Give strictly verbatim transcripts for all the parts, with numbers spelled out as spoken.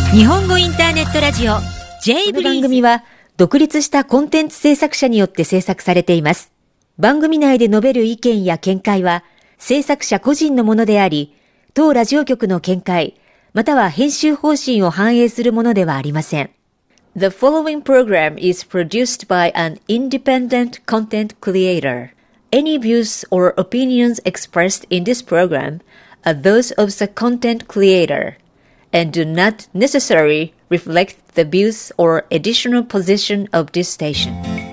日本語インターネットラジオ J ブリーズ。 この番組は独立したコンテンツ制作者によって制作されています。番組内で述べる意見や見解は制作者個人のものであり、当ラジオ局の見解または編集方針を反映するものではありません。The following program is produced by an independent content creator. Any views or opinions expressed in this program are those of the content creator and do not necessarily reflect the views or additional position of this station.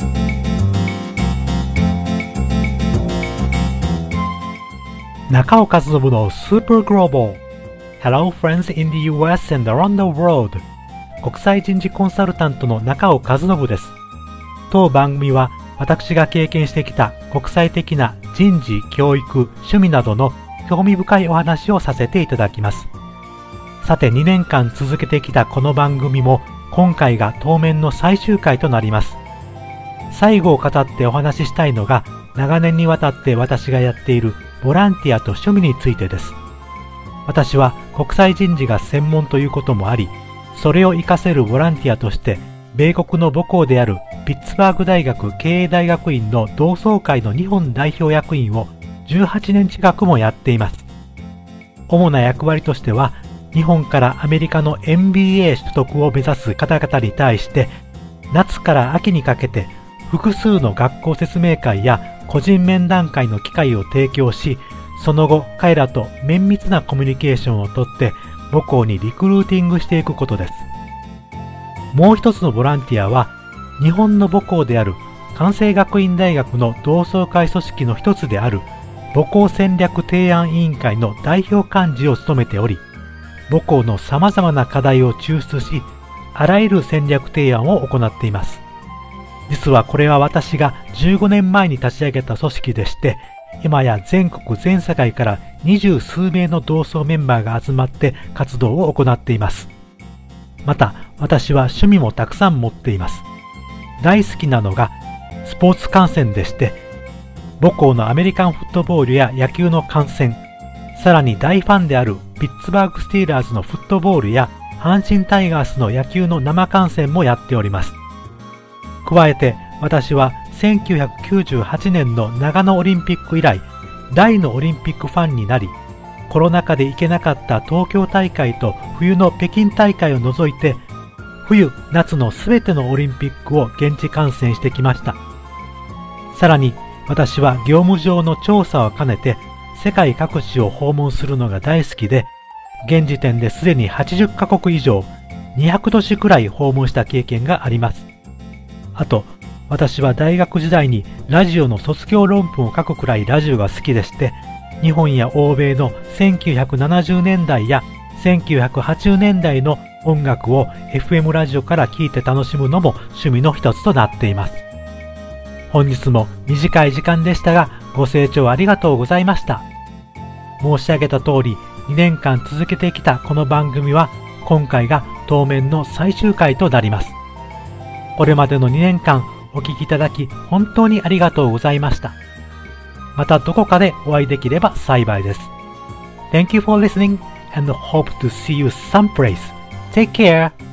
中尾和信の Super Global Hello friends in the ユーエス and around the world 国際人事コンサルタントの中尾和信です。当番組は私が経験してきた国際的な人事、教育、趣味などの興味深いお話をさせていただきます。さてにねんかん続けてきたこの番組も今回が当面の最終回となります。最後を語ってお話ししたいのが長年にわたって私がやっているボランティアと趣味についてです。私は国際人事が専門ということもあり、それを活かせるボランティアとして米国の母校であるピッツバーグ大学経営大学院の同窓会の日本代表役員をじゅうはちねん近くもやっています。主な役割としては日本からアメリカの エムビーエー 取得を目指す方々に対して夏から秋にかけて複数の学校説明会や個人面談会の機会を提供し、その後彼らと綿密なコミュニケーションをとって母校にリクルーティングしていくことです。もう一つのボランティアは日本の母校である関西学院大学の同窓会組織の一つである母校戦略提案委員会の代表幹事を務めており、母校の様々な課題を抽出し、あらゆる戦略提案を行っています。実はこれは私がじゅうごねんまえに立ち上げた組織でして、今や全国全世界から二十数名の同窓メンバーが集まって活動を行っています。また、私は趣味もたくさん持っています。大好きなのがスポーツ観戦でして、母校のアメリカンフットボールや野球の観戦、さらに大ファンであるピッツバーグスティーラーズのフットボールや阪神タイガースの野球の生観戦もやっております。加えて私はせんきゅうひゃくきゅうじゅうはちねんの長野オリンピック以来、大のオリンピックファンになり、コロナ禍で行けなかった東京大会と冬の北京大会を除いて、冬、夏のすべてのオリンピックを現地観戦してきました。さらに私は業務上の調査を兼ねて世界各地を訪問するのが大好きで、現時点ですでにはちじゅっかこく以上、にひゃくどしくらい訪問した経験があります。あと、私は大学時代にラジオの卒業論文を書くくらいラジオが好きでして、日本や欧米のせんきゅうひゃくななじゅうねんだいやせんきゅうひゃくはちじゅうねんだいの音楽を エフエム ラジオから聴いて楽しむのも趣味の一つとなっています。本日も短い時間でしたが、ご清聴ありがとうございました。申し上げた通り、にねんかん続けてきたこの番組は、今回が当面の最終回となります。これまでのにねんかんお聞きいただき、本当にありがとうございました。またどこかでお会いできれば幸いです。Thank you for listening and hope to see you someplace. Take care!